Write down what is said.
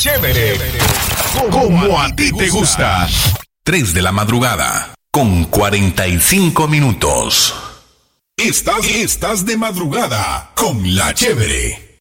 Chévere. Como a ti te gusta. 3 de la madrugada, con 45 minutos. Estás de madrugada con La Chévere.